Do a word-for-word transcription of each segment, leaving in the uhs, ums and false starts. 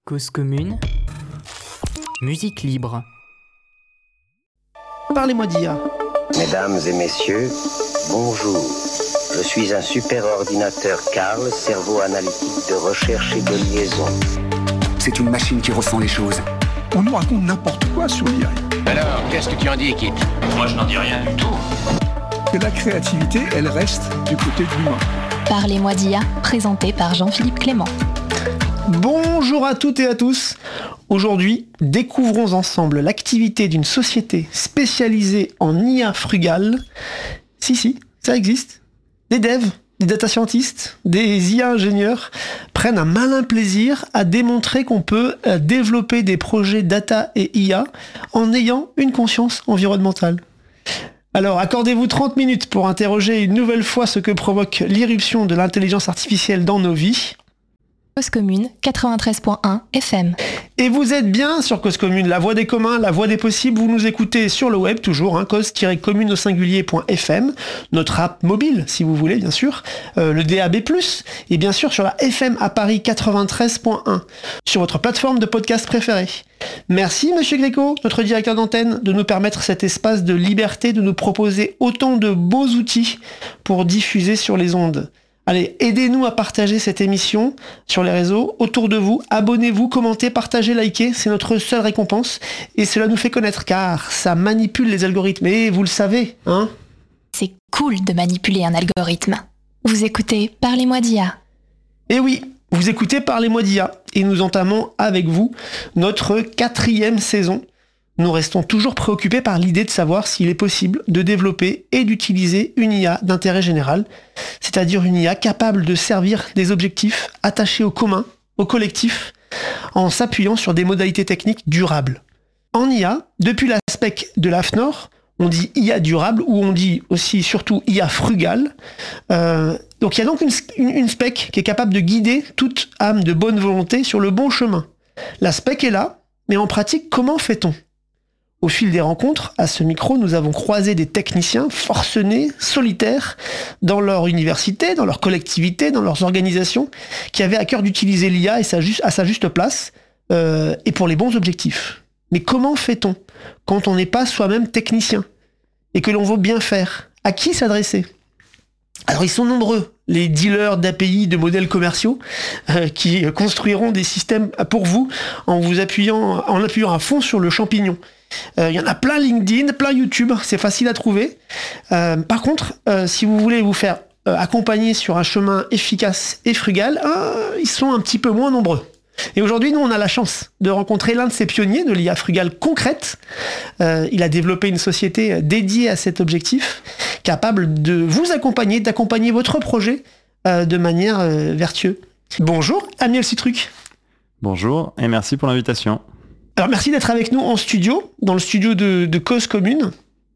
Cause commune, musique libre. Parlez-moi d'I A. Mesdames et messieurs, bonjour. Je suis un super ordinateur Carl, cerveau analytique de recherche et de liaison. C'est une machine qui ressent les choses. On nous raconte n'importe quoi sur l'I A. Alors, qu'est-ce que tu en dis, Kit? Moi, je n'en dis rien du tout. Que la créativité, elle reste du côté de l'humain. Parlez-moi d'I A, présenté par Jean-Philippe Clément. Bonjour à toutes et à tous. Aujourd'hui, découvrons ensemble l'activité d'une société spécialisée en I A frugale. Si, si, ça existe. Des devs, des data scientists, des I A ingénieurs prennent un malin plaisir à démontrer qu'on peut développer des projets data et I A en ayant une conscience environnementale. Alors, accordez-vous trente minutes pour interroger une nouvelle fois ce que provoque l'irruption de l'intelligence artificielle dans nos vies. Cause commune, quatre-vingt-treize point un F M. Et vous êtes bien sur Cause commune, la voix des communs, la voix des possibles. Vous nous écoutez sur le web, toujours, hein, cause-commune au singulier.fm, notre app mobile, si vous voulez, bien sûr, euh, le D A B plus, et bien sûr sur la F M à Paris quatre-vingt-treize point un, sur votre plateforme de podcast préférée. Merci, Monsieur Gréco, notre directeur d'antenne, de nous permettre cet espace de liberté, de nous proposer autant de beaux outils pour diffuser sur les ondes. Allez, aidez-nous à partager cette émission sur les réseaux, autour de vous, abonnez-vous, commentez, partagez, likez, c'est notre seule récompense, et cela nous fait connaître, car ça manipule les algorithmes, et vous le savez, hein. C'est cool de manipuler un algorithme. Vous écoutez Parlez-moi d'I A. Et oui, vous écoutez Parlez-moi d'I A, et nous entamons avec vous notre quatrième saison. Nous restons toujours préoccupés par l'idée de savoir s'il est possible de développer et d'utiliser une I A d'intérêt général, c'est-à-dire une I A capable de servir des objectifs attachés au commun, au collectif, en s'appuyant sur des modalités techniques durables. En I A, depuis la spec de l'A F N O R, on dit I A durable, ou on dit aussi surtout I A frugale. Euh, donc il y a donc une, une, une spec qui est capable de guider toute âme de bonne volonté sur le bon chemin. La spec est là, mais en pratique, comment fait-on ? Au fil des rencontres, à ce micro, nous avons croisé des techniciens forcenés, solitaires, dans leur université, dans leur collectivité, dans leurs organisations, qui avaient à cœur d'utiliser l'I A et sa juste, à sa juste place, euh, et pour les bons objectifs. Mais comment fait-on quand on n'est pas soi-même technicien et que l'on veut bien faire? À qui s'adresser? Alors ils sont nombreux, les dealers d'A P I, de modèles commerciaux, euh, qui construiront des systèmes pour vous en vous appuyant, en appuyant à fond sur le champignon. Il euh, y en a plein LinkedIn, plein YouTube, c'est facile à trouver. Euh, par contre, euh, si vous voulez vous faire euh, accompagner sur un chemin efficace et frugal, euh, ils sont un petit peu moins nombreux. Et aujourd'hui, nous, on a la chance de rencontrer l'un de ces pionniers de l'I A frugale concrète. Euh, il a développé une société dédiée à cet objectif, capable de vous accompagner, d'accompagner votre projet euh, de manière euh, vertueuse. Bonjour, Amiel Citruc. Bonjour, et merci pour l'invitation. Alors merci d'être avec nous en studio, dans le studio de, de Cause commune.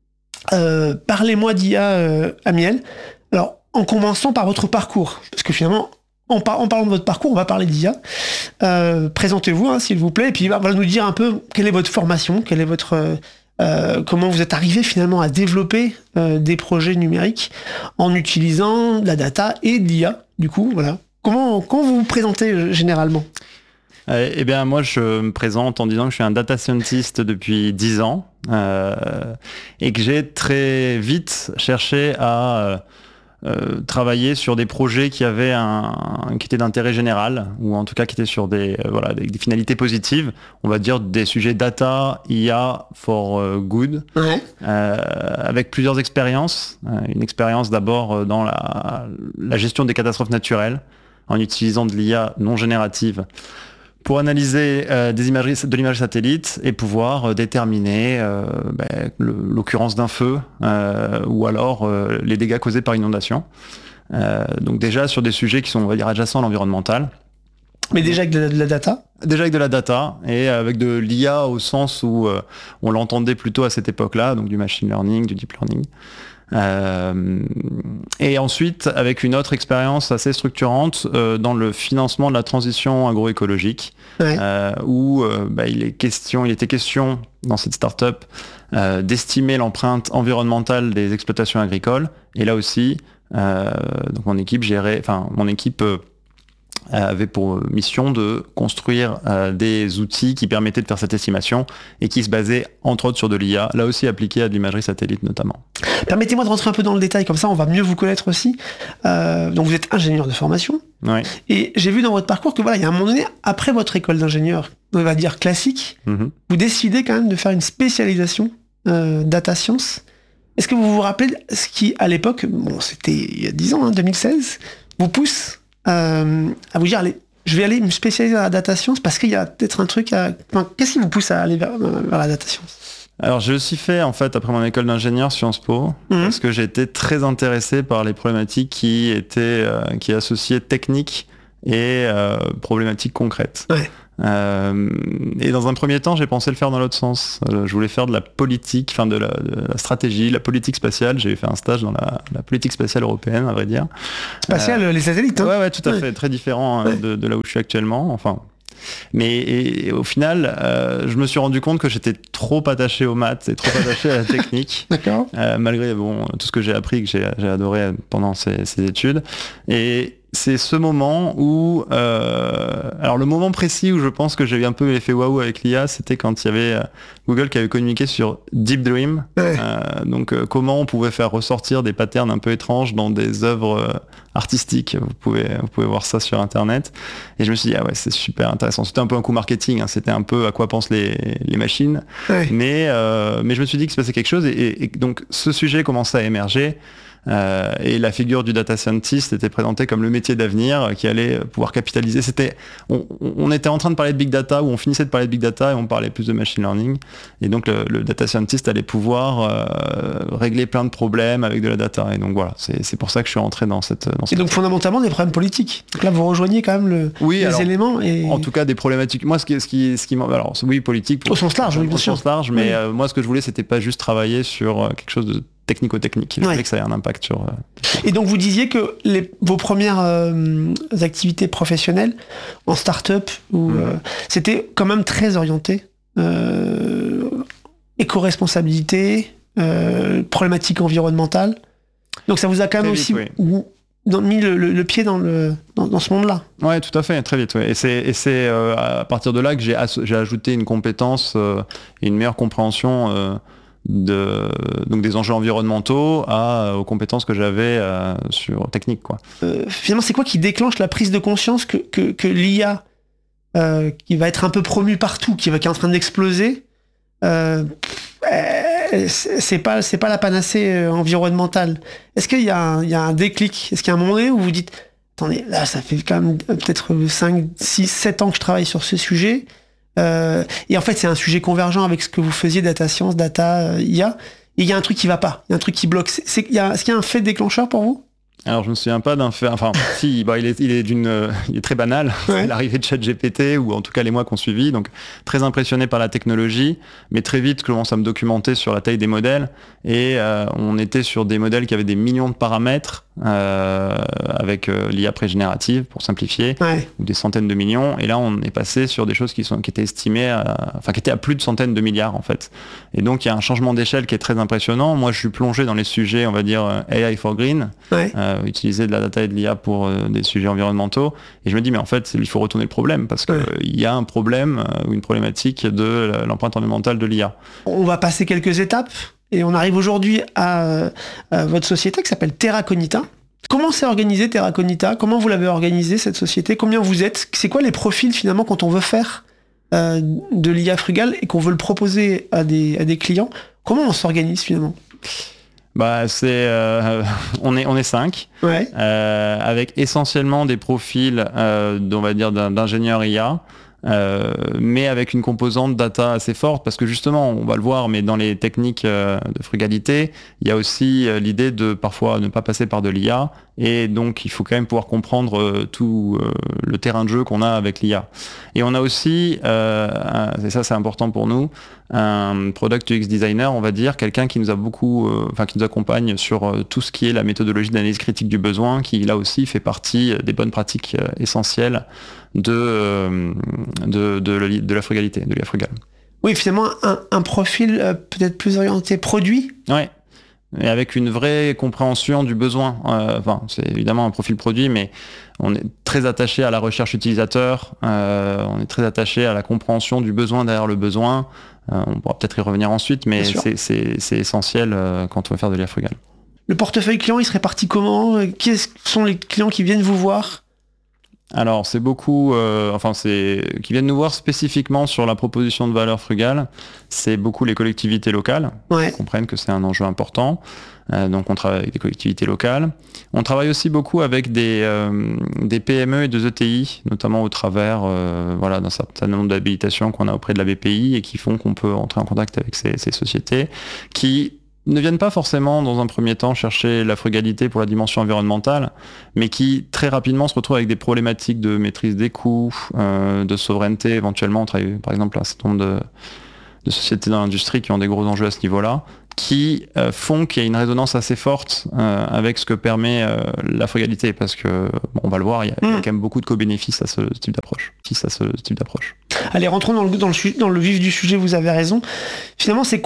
Euh, parlez-moi d'I A, euh, Amiel. Alors, en commençant par votre parcours, parce que finalement, en, par, en parlant de votre parcours, on va parler d'I A. Euh, présentez-vous, hein, s'il vous plaît, et puis on va nous dire un peu quelle est votre formation, quelle est votre, euh, euh, comment vous êtes arrivé finalement à développer euh, des projets numériques en utilisant de la data et de l'I A. Du coup, voilà. Comment, comment vous vous présentez euh, généralement ? Eh bien, moi, je me présente en disant que je suis un data scientist depuis dix ans euh, et que j'ai très vite cherché à euh, travailler sur des projets qui avaient un, qui étaient d'intérêt général, ou en tout cas qui étaient sur des, euh, voilà, des, des finalités positives, on va dire des sujets data, I A for good, ouais. euh, avec plusieurs expériences. Euh, une expérience d'abord dans la, la gestion des catastrophes naturelles, en utilisant de l'I A non générative, pour analyser euh, des imageries, de l'imagerie satellite et pouvoir euh, déterminer euh, ben, le, l'occurrence d'un feu euh, ou alors euh, les dégâts causés par inondation. Euh, donc déjà sur des sujets qui sont, on va dire, adjacents à l'environnemental. Mais déjà avec de la, de la data ? Déjà avec de la data et avec de l'I A au sens où euh, on l'entendait plutôt à cette époque-là, donc du machine learning, du deep learning. Euh, et ensuite avec une autre expérience assez structurante euh, dans le financement de la transition agroécologique, ouais. euh, où euh, bah, il est question, il était question dans cette start-up euh, d'estimer l'empreinte environnementale des exploitations agricoles. Et là aussi, euh, donc mon équipe gérait, enfin mon équipe euh, avait pour mission de construire euh, des outils qui permettaient de faire cette estimation et qui se basaient entre autres sur de l'I A, là aussi appliqué à de l'imagerie satellite notamment. Permettez-moi de rentrer un peu dans le détail, comme ça on va mieux vous connaître aussi. Euh, donc vous êtes ingénieur de formation, ouais. Et j'ai vu dans votre parcours que voilà, il y a un moment donné, après votre école d'ingénieur, on va dire classique, mm-hmm. vous décidez quand même de faire une spécialisation euh, data science. Est-ce que vous vous rappelez ce qui, à l'époque, bon c'était il y a dix ans, hein, deux mille seize, vous pousse Euh, à vous dire, allez, je vais aller me spécialiser dans la data science parce qu'il y a peut-être un truc à... Enfin, qu'est-ce qui vous pousse à aller vers, vers la data science ? Alors, je le suis fait, en fait, après mon école d'ingénieur Sciences Po, mmh. parce que j'ai été très intéressé par les problématiques qui étaient, euh, qui associaient technique et euh, problématiques concrètes. Ouais. Euh, et dans un premier temps, j'ai pensé le faire dans l'autre sens. Je voulais faire de la politique, enfin de la, de la stratégie, la politique spatiale. J'ai fait un stage dans la, la politique spatiale européenne, à vrai dire. Spatiale, euh, les satellites, hein. Ouais, ouais, tout à ouais. fait, très différent ouais. de, de là où je suis actuellement. Enfin. Mais et, et au final, euh, je me suis rendu compte que j'étais trop attaché aux maths et trop attaché à la technique. D'accord. Euh, malgré bon, tout ce que j'ai appris, que j'ai, j'ai adoré pendant ces, ces études. Et c'est ce moment où... Euh, alors le moment précis où je pense que j'ai eu un peu l'effet waouh avec l'I A, c'était quand il y avait euh, Google qui avait communiqué sur Deep Dream. Ouais. Euh, donc euh, comment on pouvait faire ressortir des patterns un peu étranges dans des œuvres euh, artistiques. Vous pouvez, vous pouvez voir ça sur Internet. Et je me suis dit, ah ouais, c'est super intéressant. C'était un peu un coup marketing, hein. C'était un peu à quoi pensent les, les machines. Ouais. Mais, euh, mais je me suis dit qu'il se passait quelque chose. Et, et, et donc ce sujet commençait à émerger. Euh, et la figure du data scientist était présentée comme le métier d'avenir qui allait pouvoir capitaliser. C'était, on, on était en train de parler de big data, ou on finissait de parler de big data et on parlait plus de machine learning. Et donc le, le data scientist allait pouvoir euh, régler plein de problèmes avec de la data. Et donc voilà, c'est, c'est pour ça que je suis rentré dans cette. Dans cette et donc fondamentalement des problèmes politiques. Donc là vous rejoignez quand même le, oui, les alors, éléments. Et... En tout cas des problématiques. Moi ce qui, ce qui, ce qui alors oui politique. Au sens large, oui bien sûr. Au sens large, mais oui. euh, moi ce que je voulais c'était pas juste travailler sur quelque chose de technico-technique. Je voulais ouais. que ça ait un impact sur... Euh, et donc vous disiez que les, vos premières euh, activités professionnelles en start-up, où, mmh. euh, c'était quand même très orienté euh, éco-responsabilité, euh, problématique environnementale. Donc ça vous a quand même très aussi vite, oui. dans, mis le, le, le pied dans, le, dans, dans ce monde-là. Ouais, tout à fait, très vite. Ouais. Et c'est, et c'est euh, à partir de là que j'ai, as, j'ai ajouté une compétence euh, et une meilleure compréhension euh, De, donc des enjeux environnementaux à, aux compétences que j'avais euh, sur technique quoi. Euh, finalement c'est quoi qui déclenche la prise de conscience que, que, que l'I A euh, qui va être un peu promue partout, qui, va, qui est en train d'exploser, euh, c'est, c'est, pas, c'est pas la panacée environnementale. Est-ce qu'il y a un, il y a un déclic? Est-ce qu'il y a un moment donné où vous dites attendez, là ça fait quand même peut-être cinq, six, sept ans que je travaille sur ce sujet. Euh, et en fait, c'est un sujet convergent avec ce que vous faisiez, data science, data, euh, I A. Et il y a un truc qui va pas, il y a un truc qui bloque. C'est, c'est, y a, est-ce qu'il y a un fait déclencheur pour vous ? Alors je me souviens pas d'un fait, enfin si, bah, il est, il est d'une, euh, il est très banal, ouais. C'est l'arrivée de ChatGPT ou en tout cas les mois qu'on suivi, donc très impressionné par la technologie, mais très vite je commence à me documenter sur la taille des modèles et euh, on était sur des modèles qui avaient des millions de paramètres euh, avec euh, l'I A pré-générative pour simplifier, ouais. ou des centaines de millions, et là on est passé sur des choses qui sont qui étaient estimées, à, enfin qui étaient à plus de centaines de milliards en fait, et donc il y a un changement d'échelle qui est très impressionnant. Moi je suis plongé dans les sujets, on va dire A I for Green. Ouais. Euh, utiliser de la data et de l'I A pour euh, des sujets environnementaux, et je me dis mais en fait il faut retourner le problème parce qu'il ouais. euh, y a un problème ou euh, une problématique de l'empreinte environnementale de l'I A. On va passer quelques étapes et on arrive aujourd'hui à, à votre société qui s'appelle Terraconita. Comment s'est organisé Terraconita ? Comment vous l'avez organisé cette société ? Combien vous êtes ? C'est quoi les profils finalement quand on veut faire euh, de l'I A frugale et qu'on veut le proposer à des, à des clients ? Comment on s'organise finalement ? Bah c'est euh, on est on est cinq, ouais. euh, avec essentiellement des profils euh, on va dire d'ingénieurs I A, euh, mais avec une composante data assez forte parce que justement on va le voir, mais dans les techniques euh, de frugalité il y a aussi euh, l'idée de parfois ne pas passer par de l'I A, et donc il faut quand même pouvoir comprendre euh, tout euh, le terrain de jeu qu'on a avec l'I A. Et on a aussi euh, un, et ça c'est important pour nous, un product U X designer, on va dire, quelqu'un qui nous a beaucoup, euh, enfin qui nous accompagne sur euh, tout ce qui est la méthodologie d'analyse critique du besoin, qui là aussi fait partie des bonnes pratiques euh, essentielles de, euh, de, de, de la frugalité, de l'I A frugale. Oui, finalement un, un profil euh, peut-être plus orienté produit. Ouais. et avec une vraie compréhension du besoin. Euh, enfin, c'est évidemment un profil produit, mais on est très attaché à la recherche utilisateur, euh, on est très attaché à la compréhension du besoin derrière le besoin. Euh, on pourra peut-être y revenir ensuite, mais c'est, c'est, c'est essentiel euh, quand on veut faire de l'I A frugale. Le portefeuille client, il se répartit comment ? Qui sont les clients qui viennent vous voir ? Alors, c'est beaucoup, euh, enfin, c'est qui viennent nous voir spécifiquement sur la proposition de valeur frugale. C'est beaucoup les collectivités locales, ouais. qui comprennent que c'est un enjeu important. Euh, donc, on travaille avec des collectivités locales. On travaille aussi beaucoup avec des, euh, des P M E et des E T I, notamment au travers, euh, voilà, d'un certain nombre d'habilitations qu'on a auprès de la B P I et qui font qu'on peut entrer en contact avec ces, ces sociétés, qui ne viennent pas forcément dans un premier temps chercher la frugalité pour la dimension environnementale, mais qui très rapidement se retrouvent avec des problématiques de maîtrise des coûts, euh, de souveraineté éventuellement. On travaille par exemple un certain nombre de, de sociétés dans l'industrie qui ont des gros enjeux à ce niveau-là, qui euh, font qu'il y a une résonance assez forte euh, avec ce que permet euh, la frugalité, parce que, bon, on va le voir, il y, a, mmh. il y a quand même beaucoup de co-bénéfices à ce type d'approche. À ce type d'approche. Allez, rentrons dans le, dans, le, dans le vif du sujet, vous avez raison. Finalement, c'est